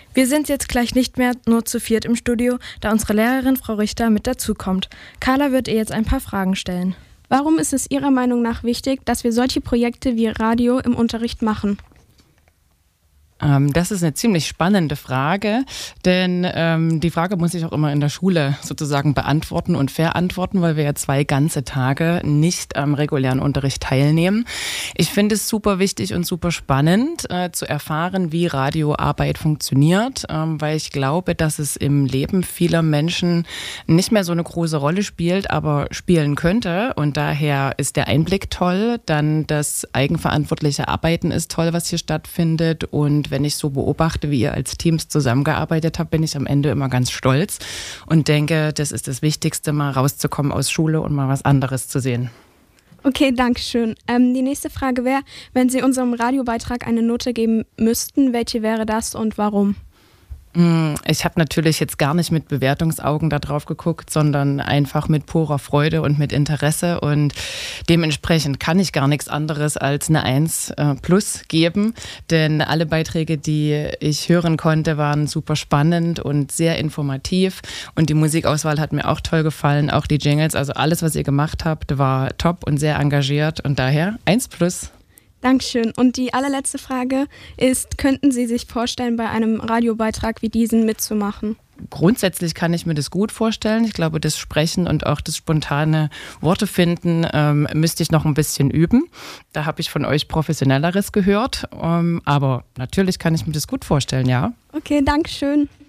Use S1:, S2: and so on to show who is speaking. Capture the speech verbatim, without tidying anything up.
S1: Wir sind jetzt gleich nicht mehr nur zu viert im Studio, da unsere Lehrerin Frau Richter mit dazukommt. Carla wird ihr jetzt ein paar Fragen stellen.
S2: Warum ist es Ihrer Meinung nach wichtig, dass wir solche Projekte wie Radio im Unterricht machen?
S3: Ähm, das ist eine ziemlich spannende Frage, denn ähm, die Frage muss ich auch immer in der Schule sozusagen beantworten und verantworten, weil wir ja zwei ganze Tage nicht am regulären Unterricht teilnehmen. Ich finde es super wichtig und super spannend äh, zu erfahren, wie Radioarbeit funktioniert, ähm, weil ich glaube, dass es im Leben vieler Menschen nicht mehr so eine große Rolle spielt, aber spielen könnte, und daher ist der Einblick toll, dann das eigenverantwortliche Arbeiten ist toll, was hier stattfindet, und wenn ich so beobachte, wie ihr als Teams zusammengearbeitet habt, bin ich am Ende immer ganz stolz und denke, das ist das Wichtigste, mal rauszukommen aus Schule und mal was anderes zu sehen.
S2: Okay, danke schön. Ähm, die nächste Frage wäre, wenn Sie unserem Radiobeitrag eine Note geben müssten, welche wäre das und warum?
S3: Ich habe natürlich jetzt gar nicht mit Bewertungsaugen da drauf geguckt, sondern einfach mit purer Freude und mit Interesse, und dementsprechend kann ich gar nichts anderes als eine eins äh, plus geben, denn alle Beiträge, die ich hören konnte, waren super spannend und sehr informativ, und die Musikauswahl hat mir auch toll gefallen, auch die Jingles, also alles, was ihr gemacht habt, war top und sehr engagiert, und daher eins plus.
S2: Dankeschön. Und die allerletzte Frage ist, könnten Sie sich vorstellen, bei einem Radiobeitrag wie diesen mitzumachen?
S3: Grundsätzlich kann ich mir das gut vorstellen. Ich glaube, das Sprechen und auch das spontane Worte finden ähm, müsste ich noch ein bisschen üben. Da habe ich von euch Professionelleres gehört. Ähm, aber natürlich kann ich mir das gut vorstellen, ja.
S2: Okay, Dankeschön.